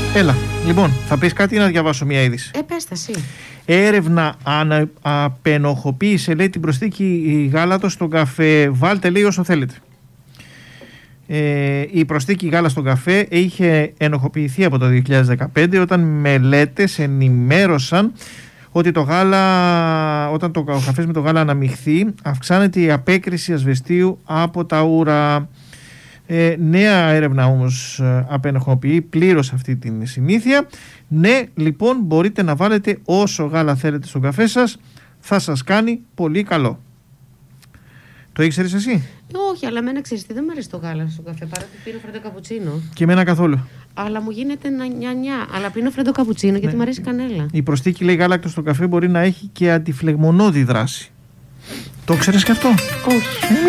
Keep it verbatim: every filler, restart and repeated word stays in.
Έλα, λοιπόν, θα πεις κάτι ή να διαβάσω μια είδηση? Ε, πες τα εσύ. Έρευνα ανα, απενοχοποίησε, λέει, την προσθήκη γάλατος στον καφέ. Βάλτε, λέει, όσο θέλετε. Ε, η προσθήκη γάλα στον καφέ είχε ενοχοποιηθεί από το δύο χιλιάδες δεκαπέντε, όταν μελέτες ενημέρωσαν ότι το γάλα, όταν το, ο καφές με το γάλα αναμειχθεί, αυξάνεται η απέκριση ασβεστίου από τα ούρα. Ε, νέα έρευνα όμως απενοχοποιεί πλήρως αυτή την συνήθεια. Ναι, λοιπόν, μπορείτε να βάλετε όσο γάλα θέλετε στον καφέ σας, θα σας κάνει πολύ καλό. Το ήξερες εσύ? Όχι, αλλά εμένα ξέρεις τι, δεν μου αρέσει το γάλα στο καφέ, παρότι πίνω φρέντο καπουτσίνο. Και εμένα καθόλου. Αλλά μου γίνεται να νιά-νιά. Αλλά πίνω φρέντο καπουτσίνο γιατί ναι. μου αρέσει κανέλα. Η προσθήκη, λέει, γάλακτος στο καφέ μπορεί να έχει και αντιφλεγμονώδη δράση. Το ξέρεις και αυτό? Όχι.